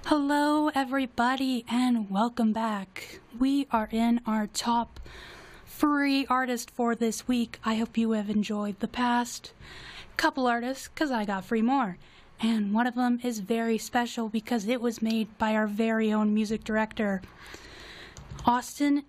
Hello, everybody, and welcome back. We are in our top free artist for this week. I hope you have enjoyed the past couple artists, because I got free more. And one of them is very special because it was made by our very own music director, Austin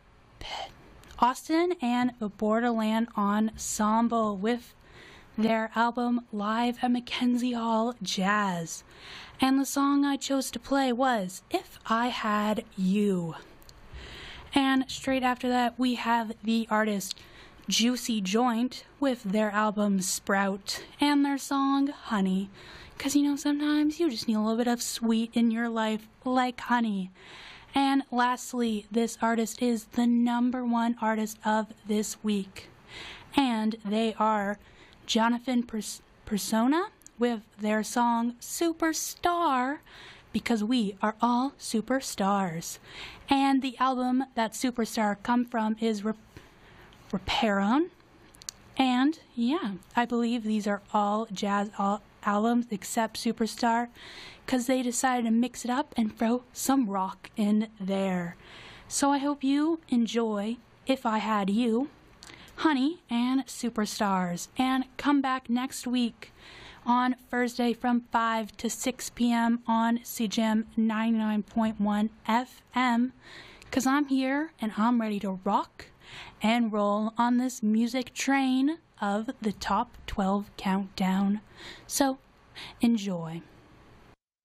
and the Borderland Ensemble with their album Live at Mackenzie Hall Jazz. And the song I chose to play was If I Had You. And straight after that, we have the artist Juicy Joint with their album Sprout and their song Honey. Because sometimes you just need a little bit of sweet in your life, like honey. And lastly, this artist is the number one artist of this week. And they are Jonathan Persona with their song Superstar, because we are all superstars. And the album that Superstar come from is Reparon. And yeah, I believe these are all jazz albums except Superstar, because they decided to mix it up and throw some rock in there. So I hope you enjoy If I Had You, Honey, and Superstars. And come back next week on Thursday from 5 to 6 p.m. on CJAM 99.1 FM, because I'm here and I'm ready to rock and roll on this music train of the Top 12 Countdown. So, enjoy.